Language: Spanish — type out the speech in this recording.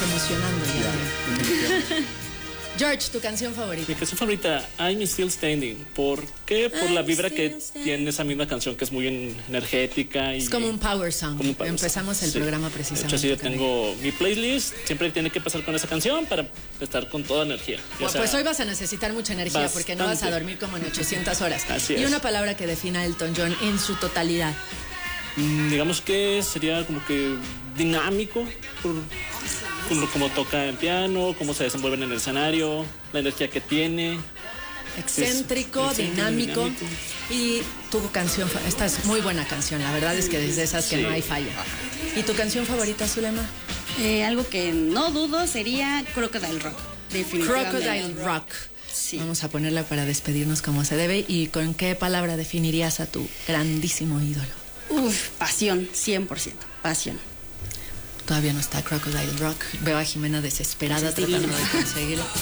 emocionando ya. George, ¿tu canción favorita? Mi canción favorita, I'm Still Standing. ¿Por qué? Por la vibra que tiene esa misma canción, que es muy energética. Es como un power song. Empezamos el programa precisamente. De hecho, sí, yo tengo mi playlist. Siempre tiene que pasar con esa canción para estar con toda energía. Pues hoy vas a necesitar mucha energía bastante, porque no vas a dormir como en 800 horas. Así es. Y una palabra que defina a Elton John en su totalidad. Digamos que sería como que dinámico, por cómo toca el piano, cómo se desenvuelve en el escenario, la energía que tiene. Excéntrico, dinámico. Y tu canción, esta es muy buena canción, la verdad es que desde esas que no hay falla. ¿Y tu canción favorita, Zulema? Algo que no dudo sería Crocodile Rock, definitivamente. Crocodile Rock. Sí. Vamos a ponerla para despedirnos como se debe. ¿Y con qué palabra definirías a tu grandísimo ídolo? Pasión, 100%, pasión. Todavía no está Crocodile Rock. Veo a Jimena desesperada tratando de conseguirlo.